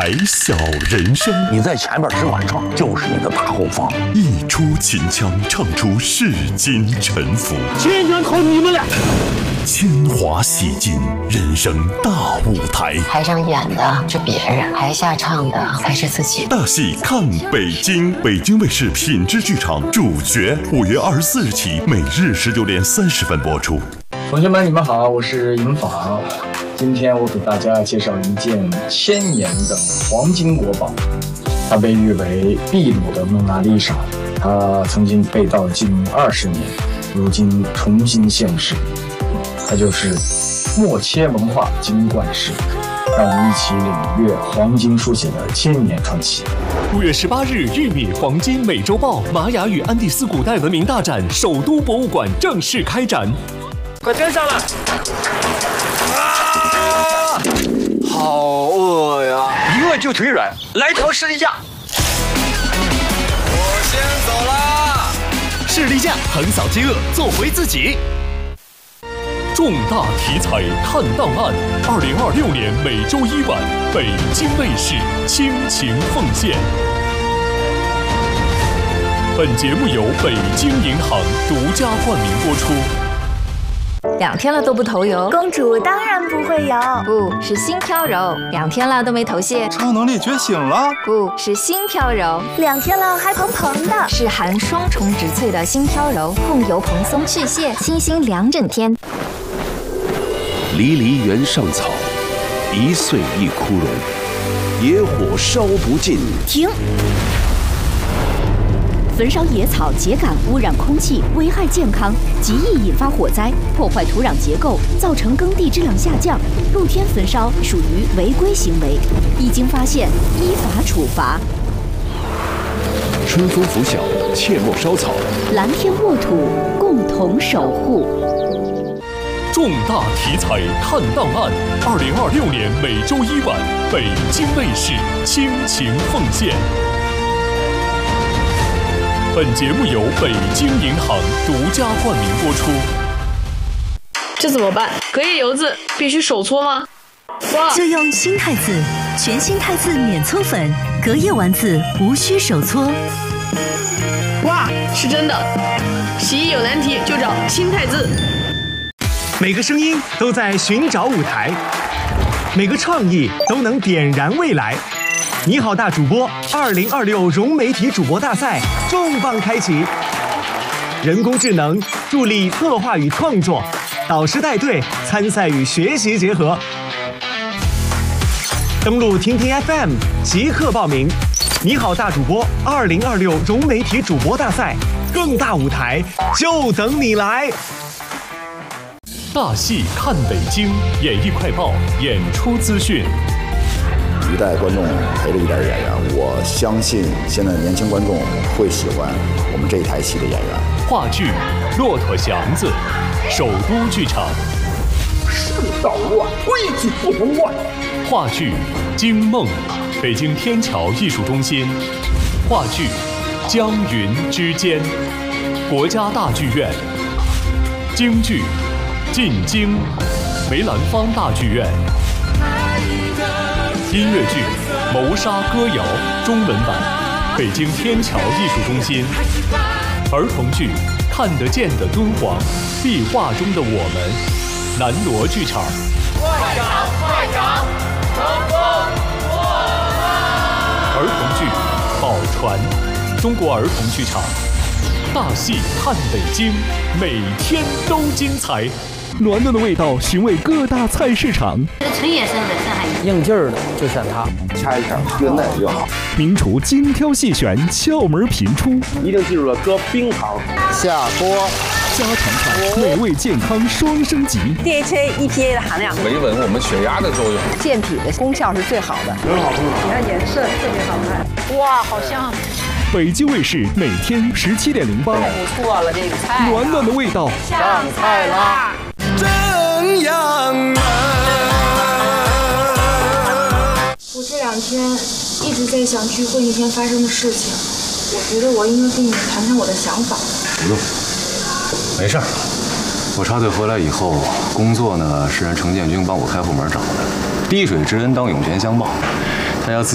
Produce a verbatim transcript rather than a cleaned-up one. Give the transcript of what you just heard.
台小人生， 你在前面只管唱，就是你的大后方。 一出秦腔，唱出世间沉浮。 千全靠你们俩。 铅华洗尽人生大舞台， 台上演的是别人，台下唱的才是自己。 大戏看北京，北京卫视品质剧场主角，五月二十四日起，每日十九点三十分播出。 同学们，你们好，我是尹昉。今天我给大家介绍一件千年的黄金国宝，它被誉为秘鲁的蒙娜丽莎，它曾经被盗近二十年，如今重新现世。它就是默切文化金冠石，让我们一起领略黄金书写的千年传奇。 五月十八日，玉米黄金美洲豹玛雅与安第斯古代文明大展首都博物馆正式开展。 快跟上了！啊，好饿呀！ 一饿就腿软，来条士力架。 我先走啦！ 士力架横扫饥饿，做回自己。重大题材看档案，二零二六年每周一晚，北京卫视倾情奉献。本节目由北京银行独家冠名播出。 两天了都不头油， 公主当然不会油， 不是心飘柔。两天了都没头屑， 超能力觉醒了， 不是心飘柔。 两天了还蓬蓬的， 是含双重植萃的心飘柔，控油蓬松去屑，清新两整天。 离离原上草，一岁一枯荣，野火烧不尽。 停！焚烧野草秸秆污染空气，危害健康，极易引发火灾，破坏土壤结构，造成耕地质量下降。露天焚烧属于违规行为，一经发现依法处罚。 春风拂晓，切莫烧草。 蓝天沃土，共同守护。 重大题材看档案，二零二六年每周一晚，北京卫视倾情奉献。本节目由北京银行独家冠名播出。 这怎么办？隔夜油渍必须手搓吗？哇！ 就用新汰渍，全新汰渍免搓粉，隔夜丸子无需手搓。 哇，是真的！洗衣有难题就找新汰渍。 每个声音都在寻找舞台，每个创意都能点燃未来。你好，大主播二零二六融媒体主播大赛重磅开启，人工智能助力策划与创作，导师带队参赛与学习结合。登录听听 F M 即刻报名。你好，大主播二零二六融媒体主播大赛，更大舞台就等你来。 大戏看北京，演艺快报演出资讯。 一代观众陪着一代演员，我相信现在的年轻观众会喜欢我们这一台戏的演员。 话剧《骆驼祥子》，首都剧场。 世道乱，规矩不能乱。 话剧《惊梦》，北京天桥艺术中心。话剧《江云之间》，国家大剧院。京剧进京，梅兰芳大剧院。音乐剧《谋杀歌谣》中文版，北京天桥艺术中心。儿童剧《看得见的敦煌》，壁画中的我们，南锣剧场。 快长快长，成功我们！ 儿童剧《宝船》，中国儿童剧场。大戏看北京，每天都精彩。 暖暖的味道，寻味各大菜市场。 纯野生的上海应劲儿的就选它， 掐一下越嫩越好。 名厨精挑细选，窍门频出。 一定记住了，搁冰糖。 下锅， 家常菜，美味健康双升级。 D H A E P A 的含量维稳我们血压的作用。 健脾的功效是最好的， 很好很好。 你看颜色特别好看，哇，好香。 北京卫视每天十七点零八， 太不错了，这个菜暖暖的味道， 上菜啦！ 正阳门。 我这两天一直在想聚会那天发生的事情，我觉得我应该跟你们谈谈我的想法。 不用，没事儿。我插队回来以后，工作呢是让程建军帮我开后门找的，滴水之恩当涌泉相报，他要自。